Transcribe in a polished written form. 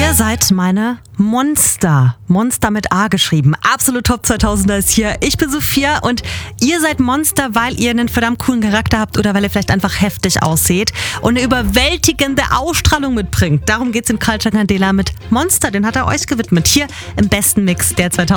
Ihr seid meine Monster. Monster mit A geschrieben. Absolut Top 2000er ist hier. Ich bin Sophia und ihr seid Monster, weil ihr einen verdammt coolen Charakter habt oder weil ihr vielleicht einfach heftig ausseht und eine überwältigende Ausstrahlung mitbringt. Darum geht's im Culture Candela mit Monster. Den hat er euch gewidmet. Hier im besten Mix der 2000er.